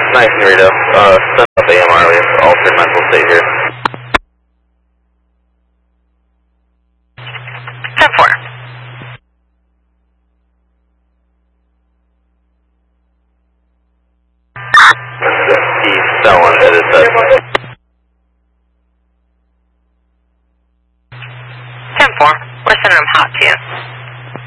Nice, Rito. Send up AMR, we have altered mental state here. 10-4. He's selling it, is that? 10-4. We're sending him hot to you.